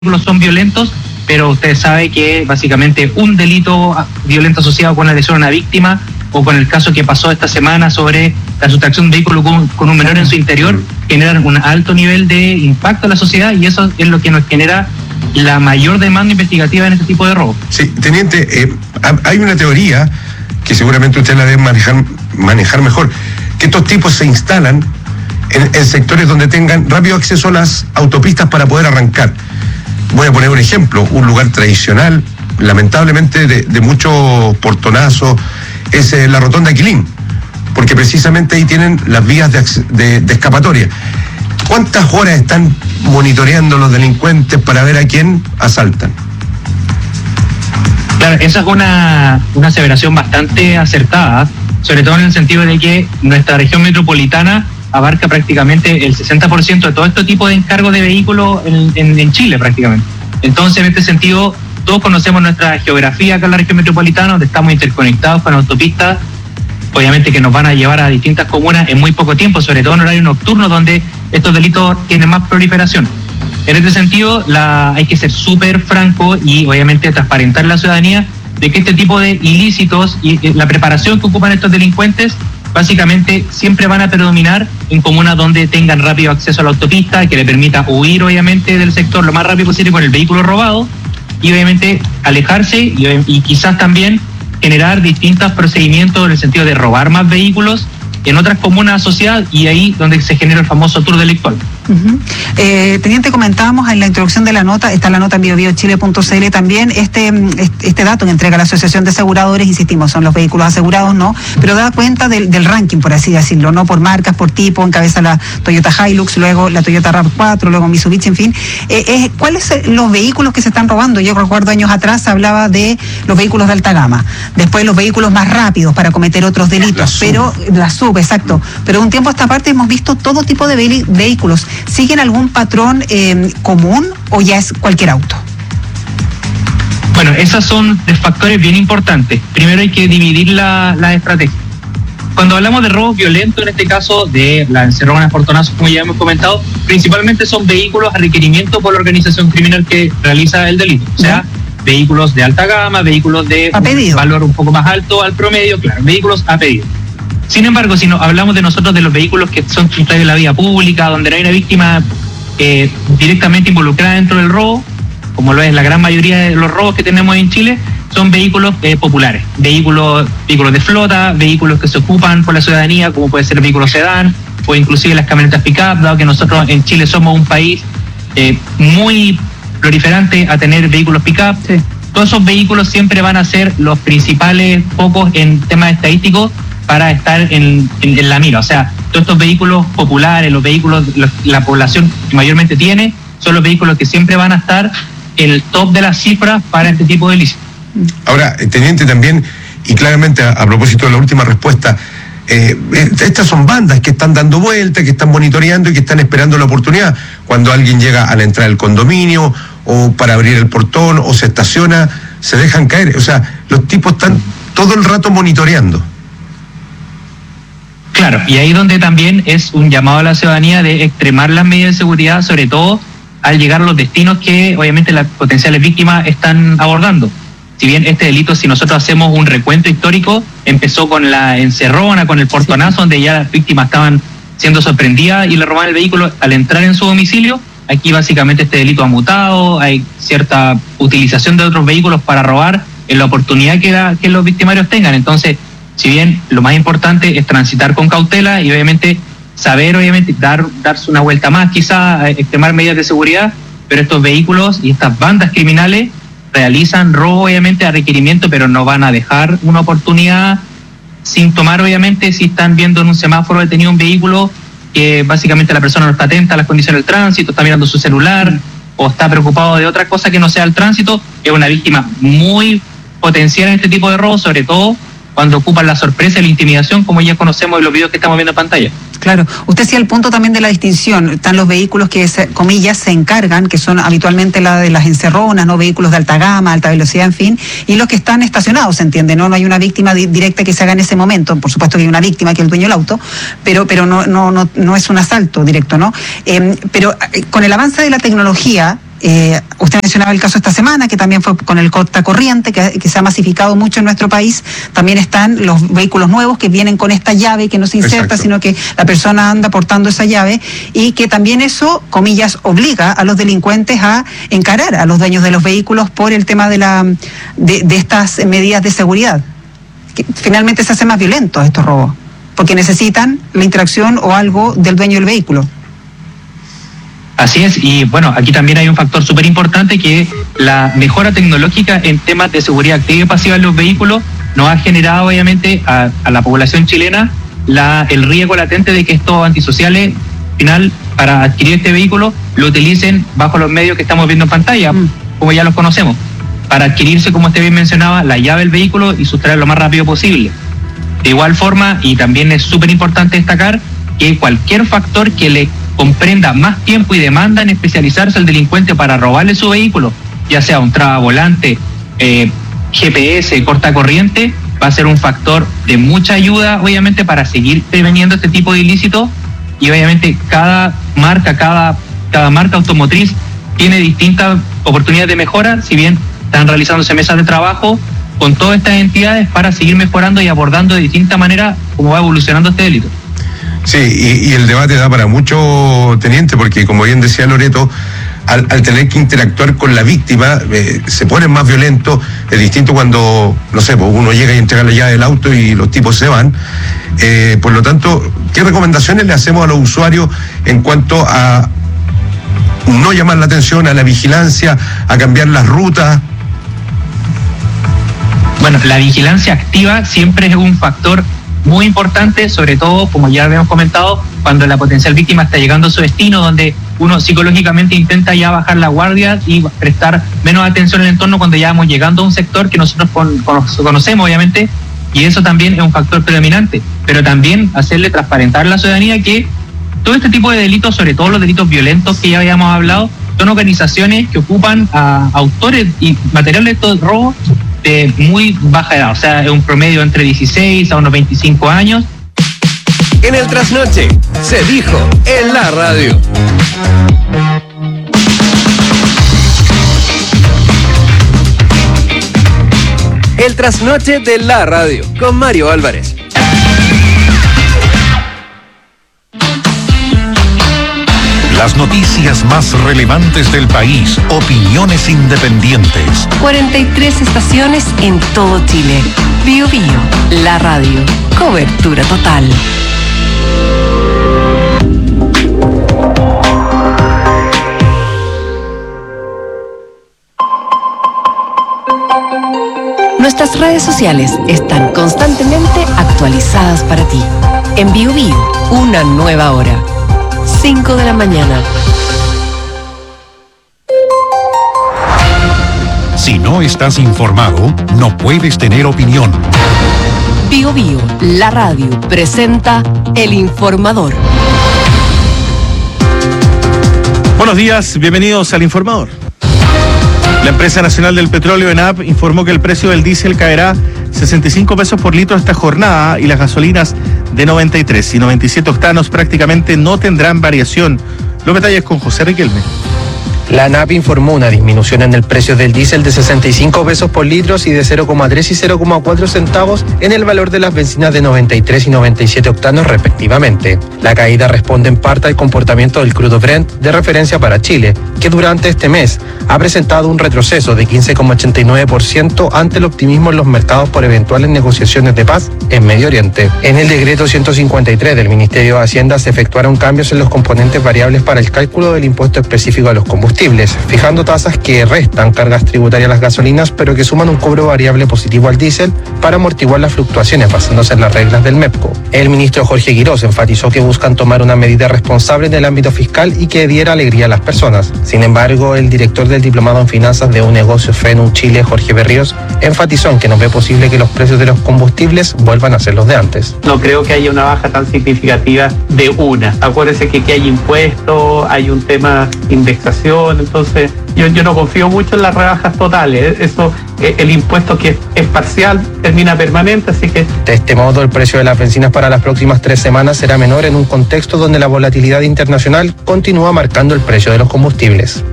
vehículos son violentos, pero usted sabe que básicamente un delito violento asociado con la lesión a una víctima, o con el caso que pasó esta semana sobre la sustracción de un vehículo con un menor en su interior, generan un alto nivel de impacto en la sociedad, y eso es lo que nos genera la mayor demanda investigativa en este tipo de robo. Sí, teniente, hay una teoría que seguramente usted la debe manejar mejor, que estos tipos se instalan en sectores donde tengan rápido acceso a las autopistas para poder arrancar. Voy a poner un ejemplo, un lugar tradicional, lamentablemente de muchos portonazos, es la rotonda Quilín, porque precisamente ahí tienen las vías de escapatoria. ¿Cuántas horas están monitoreando los delincuentes para ver a quién asaltan? Claro, esa es una aseveración bastante acertada, sobre todo en el sentido de que nuestra región metropolitana abarca prácticamente el 60% de todo este tipo de encargos de vehículos en Chile prácticamente. Entonces, en este sentido, todos conocemos nuestra geografía acá en la región metropolitana, donde estamos interconectados con autopistas, obviamente que nos van a llevar a distintas comunas en muy poco tiempo, sobre todo en horario nocturno, donde estos delitos tienen más proliferación. En este sentido, hay que ser súper franco y obviamente transparentar a la ciudadanía de que este tipo de ilícitos y la preparación que ocupan estos delincuentes básicamente siempre van a predominar en comunas donde tengan rápido acceso a la autopista, que le permita huir obviamente del sector lo más rápido posible con el vehículo robado, y obviamente alejarse y quizás también generar distintos procedimientos en el sentido de robar más vehículos en otras comunas asociadas, y ahí donde se genera el famoso tour delictual. Teniente, comentábamos en la introducción de la nota, está la nota en biobiochile.cl también, este dato que entrega la Asociación de Aseguradores, insistimos, son los vehículos asegurados, ¿no? Pero da cuenta del ranking, por así decirlo, ¿no? Por marcas, por tipo, encabeza la Toyota Hilux, luego la Toyota RAV4, luego Mitsubishi, en fin. ¿Cuáles son los vehículos que se están robando? Yo recuerdo años atrás se hablaba de los vehículos de alta gama, después los vehículos más rápidos para cometer otros delitos, pero la SUV, exacto. Pero de un tiempo a esta parte hemos visto todo tipo de vehículos. ¿Siguen algún patrón común o ya es cualquier auto? Bueno, esos son factores bien importantes. Primero hay que dividir la estrategia. Cuando hablamos de robos violentos, en este caso de las encerronas, portonazos, como ya hemos comentado, principalmente son vehículos a requerimiento por la organización criminal que realiza el delito. O sea, vehículos de alta gama, vehículos de valor un poco más alto al promedio, claro, vehículos a pedido. Sin embargo, si nos hablamos de nosotros de los vehículos que son de la vía pública, donde no hay una víctima directamente involucrada dentro del robo, como lo es la gran mayoría de los robos que tenemos en Chile, son vehículos populares, vehículos de flota, vehículos que se ocupan por la ciudadanía, como puede ser vehículos sedán o inclusive las camionetas pick-up, dado que nosotros en Chile somos un país muy proliferante a tener vehículos pick-up. Sí. Todos esos vehículos siempre van a ser los principales focos en temas estadísticos para estar en la mira. O sea, todos estos vehículos populares, los vehículos la población que mayormente tiene, son los vehículos que siempre van a estar en el top de las cifras para este tipo de ilícitos. Ahora, teniente, también, y claramente a propósito de la última respuesta, estas son bandas que están dando vueltas, que están monitoreando y que están esperando la oportunidad. Cuando alguien llega a la entrada del condominio, o para abrir el portón, o se estaciona, se dejan caer. O sea, los tipos están todo el rato monitoreando. Claro, y ahí donde también es un llamado a la ciudadanía de extremar las medidas de seguridad, sobre todo al llegar a los destinos que obviamente las potenciales víctimas están abordando. Si bien este delito, si nosotros hacemos un recuento histórico, empezó con la encerrona, con el portonazo, donde ya las víctimas estaban siendo sorprendidas y le robaban el vehículo al entrar en su domicilio. Aquí básicamente este delito ha mutado, hay cierta utilización de otros vehículos para robar en la oportunidad que los victimarios tengan. Entonces, si bien lo más importante es transitar con cautela y obviamente saber, darse una vuelta más, quizás extremar medidas de seguridad, pero estos vehículos y estas bandas criminales realizan robo obviamente a requerimiento, pero no van a dejar una oportunidad sin tomar, obviamente, si están viendo en un semáforo detenido un vehículo que básicamente la persona no está atenta a las condiciones del tránsito, está mirando su celular o está preocupado de otra cosa que no sea el tránsito, es una víctima muy potencial en este tipo de robos, sobre todo cuando ocupan la sorpresa y la intimidación, como ya conocemos en los videos que estamos viendo en pantalla. Claro, usted hacía el punto también de la distinción. Están los vehículos que, comillas, se encargan, que son habitualmente la de las encerronas, no vehículos de alta gama, alta velocidad, en fin, y los que están estacionados, ¿se entiende? No hay una víctima directa que se haga en ese momento. Por supuesto que hay una víctima, que es el dueño del auto, pero no es un asalto directo, ¿no? Pero con el avance de la tecnología, Usted mencionaba el caso esta semana, que también fue con el cortacorriente, que se ha masificado mucho en nuestro país. También están los vehículos nuevos que vienen con esta llave que no se inserta, exacto, sino que la persona anda portando esa llave, y que también eso, comillas, obliga a los delincuentes a encarar a los dueños de los vehículos por el tema de estas medidas de seguridad. Que finalmente se hacen más violentos estos robos, porque necesitan la interacción o algo del dueño del vehículo. Así es, y bueno, aquí también hay un factor súper importante, que la mejora tecnológica en temas de seguridad activa y pasiva en los vehículos nos ha generado obviamente a la población chilena el riesgo latente de que estos antisociales, al final, para adquirir este vehículo, lo utilicen bajo los medios que estamos viendo en pantalla, como ya los conocemos, para adquirirse, como usted bien mencionaba, la llave del vehículo y sustraer lo más rápido posible. De igual forma, y también es súper importante destacar, que cualquier factor que le comprenda más tiempo y demanda en especializarse al delincuente para robarle su vehículo, ya sea un tragavolante, GPS, cortacorriente, va a ser un factor de mucha ayuda, obviamente, para seguir preveniendo este tipo de ilícitos. Y obviamente cada marca automotriz tiene distintas oportunidades de mejora, si bien están realizándose mesas de trabajo con todas estas entidades para seguir mejorando y abordando de distinta manera cómo va evolucionando este delito. Sí, y el debate da para mucho, teniente, porque como bien decía Loreto, al tener que interactuar con la víctima, se ponen más violentos. Es distinto cuando, no sé, pues uno llega y entrega la llave del auto y los tipos se van. Por lo tanto, ¿qué recomendaciones le hacemos a los usuarios en cuanto a no llamar la atención, a la vigilancia, a cambiar las rutas? Bueno, la vigilancia activa siempre es un factor muy importante, sobre todo, como ya habíamos comentado, cuando la potencial víctima está llegando a su destino, donde uno psicológicamente intenta ya bajar la guardia y prestar menos atención al entorno cuando ya vamos llegando a un sector que nosotros conocemos, obviamente, y eso también es un factor predominante. Pero también hacerle transparentar a la ciudadanía que todo este tipo de delitos, sobre todo los delitos violentos que ya habíamos hablado, son organizaciones que ocupan a autores y materiales de estos robos de muy baja edad, o sea, es un promedio entre 16 a unos 25 años. En el Trasnoche se dijo en la radio. El Trasnoche de la radio con Mario Álvarez. Las noticias más relevantes del país, opiniones independientes. 43 estaciones en todo Chile. Bio Bio, la radio. Cobertura total. Nuestras redes sociales están constantemente actualizadas para ti. En Bio Bio, una nueva hora. 5 de la mañana. Si no estás informado, no puedes tener opinión. Bio Bio, la radio, presenta El Informador. Buenos días, bienvenidos al Informador. La empresa nacional del petróleo, ENAP, informó que el precio del diésel caerá 65 pesos por litro esta jornada y las gasolinas de 93 y 97 octanos prácticamente no tendrán variación. Los detalles con José Riquelme. La ANAP informó una disminución en el precio del diésel de 65 pesos por litro y de 0,3 y 0,4 centavos en el valor de las bencinas de 93 y 97 octanos respectivamente. La caída responde en parte al comportamiento del crudo Brent de referencia para Chile, que durante este mes ha presentado un retroceso de 15,89% ante el optimismo en los mercados por eventuales negociaciones de paz en Medio Oriente. En el decreto 153 del Ministerio de Hacienda se efectuaron cambios en los componentes variables para el cálculo del impuesto específico a los combustibles, fijando tasas que restan cargas tributarias a las gasolinas, pero que suman un cobro variable positivo al diésel para amortiguar las fluctuaciones basándose en las reglas del MEPCO. El ministro Jorge Quirós enfatizó que buscan tomar una medida responsable en el ámbito fiscal y que diera alegría a las personas. Sin embargo, el director del Diplomado en Finanzas de un negocio FENU Chile, Jorge Berríos, enfatizó en que no ve posible que los precios de los combustibles vuelvan a ser los de antes. No creo que haya una baja tan significativa de una. Acuérdense que hay impuestos, hay un tema de indexación, entonces yo no confío mucho en las rebajas totales. Eso, el impuesto que es parcial termina permanente, así que... De este modo, el precio de las bencinas para las próximas 3 semanas será menor en un contexto donde la volatilidad internacional continúa marcando el precio de los combustibles.